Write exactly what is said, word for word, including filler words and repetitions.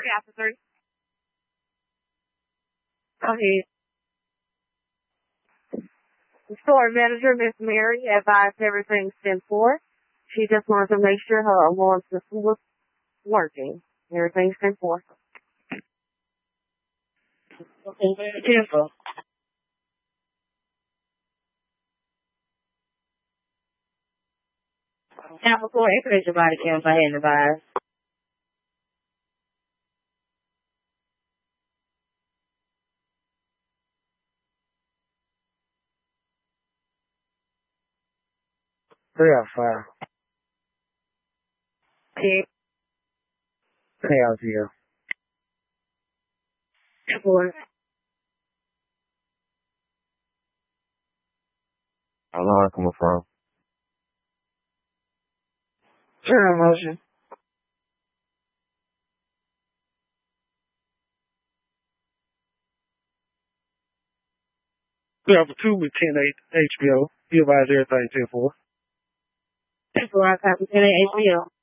three after three. Go ahead. The store manager, Miss Mary, advised everything's ten four. She just wanted to make sure her alarm system was working. Everything's ten four. Okay, very careful. Now, before encourage your body cam, go ahead and advise. Three out of five. Six. Three out of zero. Four. I don't know where I'm coming from. Zero motion. Three out of two with ten eight H B O. He advised everything ten four. Four out of ten H B O.